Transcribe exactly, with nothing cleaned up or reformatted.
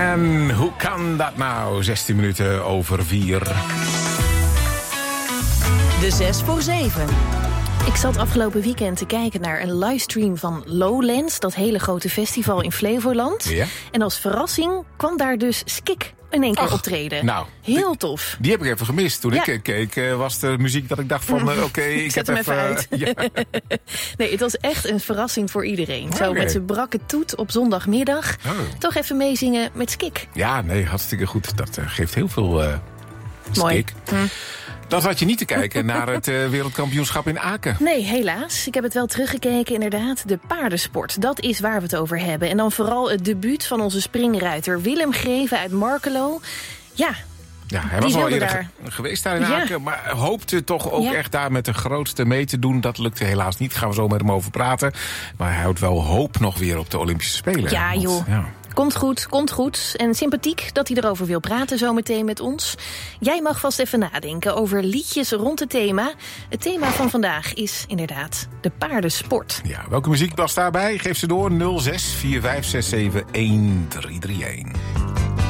En hoe kan dat nou? zestien minuten over vier. De zes voor zeven. Ik zat afgelopen weekend te kijken naar een livestream van Lowlands, dat hele grote festival in Flevoland. Ja? En als verrassing kwam daar dus Skik in één keer Och, optreden. Nou, Heel die, tof. Die heb ik even gemist. Toen Ja. ik keek, uh, was de muziek dat ik dacht van, uh, oké, okay, ik Zet heb hem even uit. Ja. Nee, het was echt een verrassing voor iedereen. Zo Okay. met zijn brakke toet op zondagmiddag. Oh. Toch even meezingen met Skik. Ja, nee, hartstikke goed. Dat uh, geeft heel veel uh, Mooi. Skik. Hm. Dat had je niet te kijken naar het uh, wereldkampioenschap in Aken. Nee, helaas. Ik heb het wel teruggekeken, inderdaad. De paardensport, dat is waar we het over hebben. En dan vooral het debuut van onze springruiter Willem Greven uit Markelo. Ja, Ja, hij was al eerder daar. ge- geweest daar in Ja. Aken, maar hoopte toch ook Ja. echt daar met de grootste mee te doen. Dat lukte helaas niet, gaan we zo met hem over praten. Maar hij houdt wel hoop nog weer op de Olympische Spelen. Ja, Want, joh. ja. Komt goed, komt goed. En sympathiek dat hij erover wil praten zometeen met ons. Jij mag vast even nadenken over liedjes rond het thema. Het thema van vandaag is inderdaad de paardensport. Ja, welke muziek past daarbij? Geef ze door nul zes vier vijf zes zeven een drie drie een.